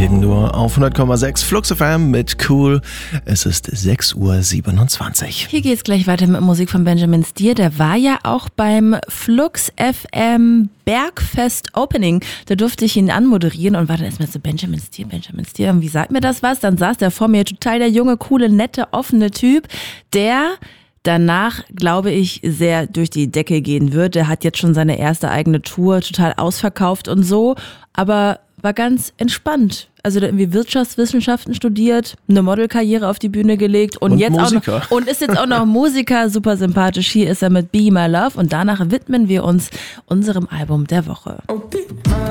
nur auf 100,6 Flux FM mit Cool. Es ist 6:27 Uhr. Hier geht's gleich weiter mit Musik von Benjamin Stier. Der war ja auch beim Flux FM Bergfest Opening. Da durfte ich ihn anmoderieren und war dann erstmal so Benjamin Stier. Und wie sagt mir das was? Dann saß der vor mir, total der junge, coole, nette, offene Typ, der danach, glaube ich, sehr durch die Decke gehen wird. Der hat jetzt schon seine erste eigene Tour, total ausverkauft und so, aber war ganz entspannt. Also der hat irgendwie Wirtschaftswissenschaften studiert, eine Modelkarriere auf die Bühne gelegt und jetzt Musiker. auch noch, und ist jetzt auch noch Musiker, super sympathisch. Hier ist er mit Be My Love und danach widmen wir uns unserem Album der Woche.